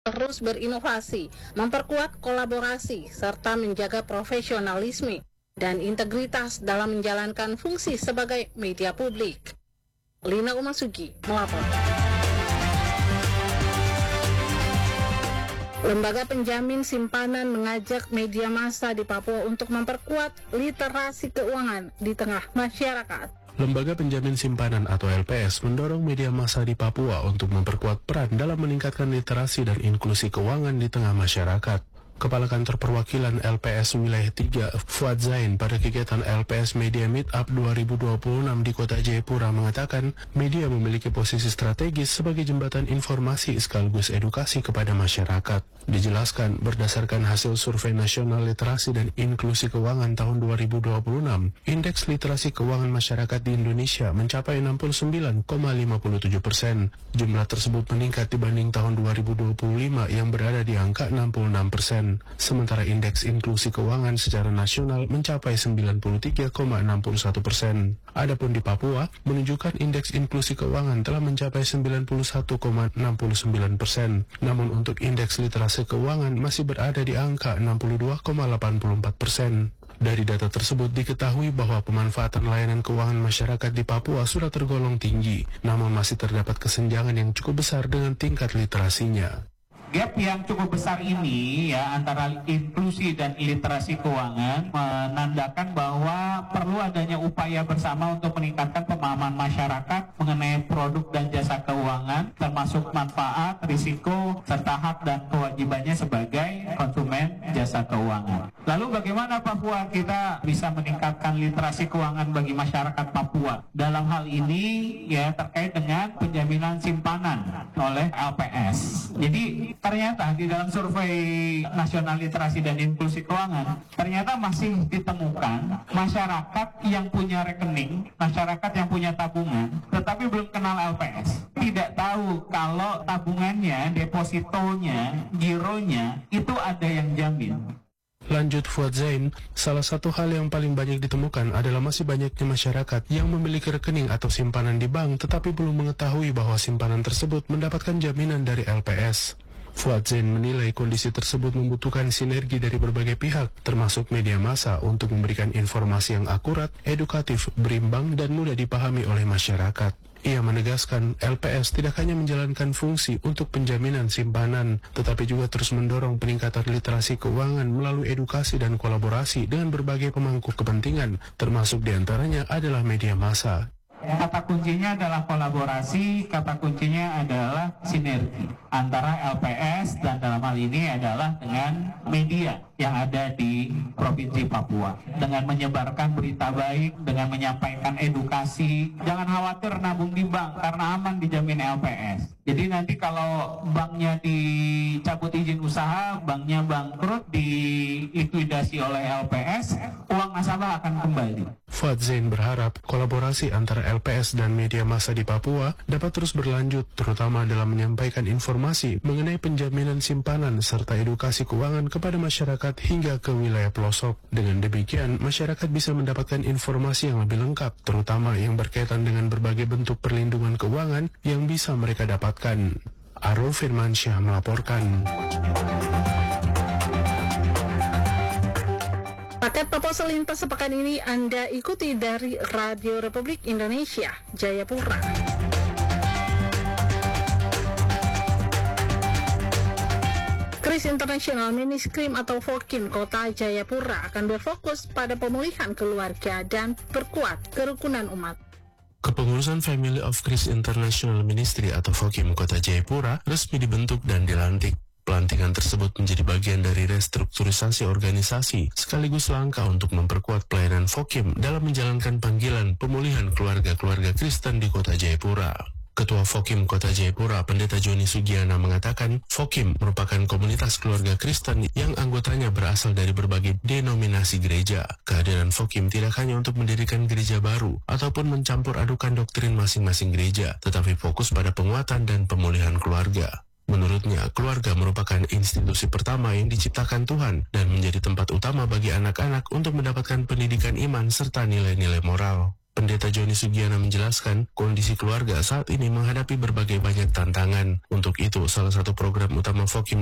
terus berinovasi, memperkuat kolaborasi, serta menjaga profesionalisme dan integritas dalam menjalankan fungsi sebagai media publik. Lina Umasugi melapor. Lembaga penjamin simpanan mengajak media massa di Papua untuk memperkuat literasi keuangan di tengah masyarakat. Lembaga Penjamin Simpanan atau LPS mendorong media massa di Papua untuk memperkuat peran dalam meningkatkan literasi dan inklusi keuangan di tengah masyarakat. Kepala Kantor Perwakilan LPS Wilayah 3, Fuad Zain, pada kegiatan LPS Media Meetup 2026 di Kota Jayapura mengatakan, media memiliki posisi strategis sebagai jembatan informasi sekaligus edukasi kepada masyarakat. Dijelaskan, berdasarkan hasil Survei Nasional Literasi dan Inklusi Keuangan tahun 2026, indeks literasi keuangan masyarakat di Indonesia mencapai 69,57%. Jumlah tersebut meningkat dibanding tahun 2025 yang berada di angka 66%. Sementara indeks inklusi keuangan secara nasional mencapai 93,61%. Adapun di Papua, menunjukkan indeks inklusi keuangan telah mencapai 91,69%. Namun untuk indeks literasi keuangan masih berada di angka 62,84%. Dari data tersebut diketahui bahwa pemanfaatan layanan keuangan masyarakat di Papua sudah tergolong tinggi, namun masih terdapat kesenjangan yang cukup besar dengan tingkat literasinya. Gap yang cukup besar ini ya antara inklusi dan literasi keuangan menandakan bahwa perlu adanya upaya bersama untuk meningkatkan pemahaman masyarakat mengenai produk dan jasa keuangan, termasuk manfaat, risiko, serta hak dan kewajibannya sebagai konsumen jasa keuangan. Lalu bagaimana Papua kita bisa meningkatkan literasi keuangan bagi masyarakat Papua? Dalam hal ini ya terkait dengan penjaminan simpanan oleh LPS. Jadi ternyata di dalam survei nasional literasi dan inklusi keuangan, ternyata masih ditemukan masyarakat yang punya rekening, masyarakat yang punya tabungan, tetapi belum kenal LPS. Tidak tahu kalau tabungannya, depositonya, gironya, itu ada yang jamin. Lanjut Fuad Zain, salah satu hal yang paling banyak ditemukan adalah masih banyaknya masyarakat yang memiliki rekening atau simpanan di bank tetapi belum mengetahui bahwa simpanan tersebut mendapatkan jaminan dari LPS. Fuad Zain menilai kondisi tersebut membutuhkan sinergi dari berbagai pihak, termasuk media massa untuk memberikan informasi yang akurat, edukatif, berimbang, dan mudah dipahami oleh masyarakat. Ia menegaskan LPS tidak hanya menjalankan fungsi untuk penjaminan simpanan, tetapi juga terus mendorong peningkatan literasi keuangan melalui edukasi dan kolaborasi dengan berbagai pemangku kepentingan, termasuk diantaranya adalah media massa. Kata kuncinya adalah kolaborasi, kata kuncinya adalah sinergi antara LPS dan dalam hal ini adalah dengan media yang ada di Provinsi Papua. Dengan menyebarkan berita baik, dengan menyampaikan edukasi, jangan khawatir nabung di bank karena aman dijamin LPS. Jadi nanti kalau banknya dicabut izin usaha, banknya bangkrut, dilikuidasi oleh LPS, uang nasabah akan kembali. Fuad Zain berharap kolaborasi antara LPS dan media massa di Papua dapat terus berlanjut, terutama dalam menyampaikan informasi mengenai penjaminan simpanan serta edukasi keuangan kepada masyarakat hingga ke wilayah pelosok. Dengan demikian, masyarakat bisa mendapatkan informasi yang lebih lengkap, terutama yang berkaitan dengan berbagai bentuk perlindungan keuangan yang bisa mereka dapatkan. Arul Firmansyah melaporkan. Paket proposal lintas sepekan ini Anda ikuti dari Radio Republik Indonesia, Jayapura. Kris International Ministrim atau FOKIM Kota Jayapura akan berfokus pada pemulihan keluarga dan perkuat kerukunan umat. Kepengurusan Family of Christ International Ministry atau FOKIM Kota Jayapura resmi dibentuk dan dilantik. Pelantikan tersebut menjadi bagian dari restrukturisasi organisasi sekaligus langkah untuk memperkuat pelayanan FOKIM dalam menjalankan panggilan pemulihan keluarga-keluarga Kristen di Kota Jayapura. Ketua FOKIM Kota Jayapura, Pendeta Joni Sugiana mengatakan, FOKIM merupakan komunitas keluarga Kristen yang anggotanya berasal dari berbagai denominasi gereja. Kehadiran FOKIM tidak hanya untuk mendirikan gereja baru ataupun mencampur adukan doktrin masing-masing gereja, tetapi fokus pada penguatan dan pemulihan keluarga. Menurutnya, keluarga merupakan institusi pertama yang diciptakan Tuhan dan menjadi tempat utama bagi anak-anak untuk mendapatkan pendidikan iman serta nilai-nilai moral. Pendeta Joni Sugiana menjelaskan, kondisi keluarga saat ini menghadapi berbagai banyak tantangan. Untuk itu, salah satu program utama Fokim